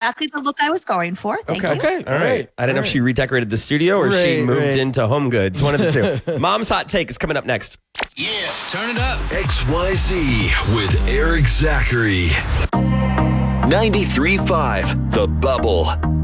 exactly the look I was going for. Thank you. Okay. All right. I didn't know if she redecorated the studio or she moved into Home Goods. One of the two. Mom's Hot Take is coming up next. Yeah, turn it up. XYZ with Eric Zachary. 93.5 The Bubble.